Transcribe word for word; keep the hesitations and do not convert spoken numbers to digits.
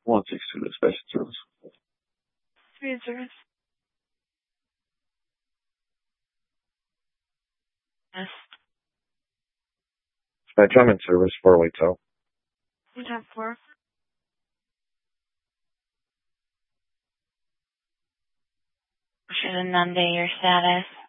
one six two dispatch service. Three service. Yes. Dispatch, I'm in service, four eight oh. You have four. Should Nunde your status.